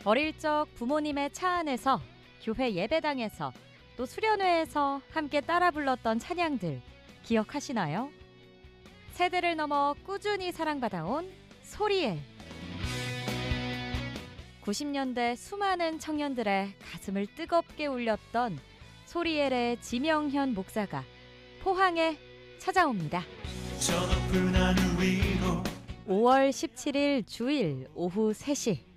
어릴 적 부모님의 차 안에서, 교회 예배당에서, 또 수련회에서 함께 따라 불렀던 찬양들 기억하시나요? 세대를 넘어 꾸준히 사랑받아온 소리엘. 90년대 수많은 청년들의 가슴을 뜨겁게 울렸던 소리엘의 지명현 목사가 포항에 찾아옵니다. 5월 17일 주일 오후 3시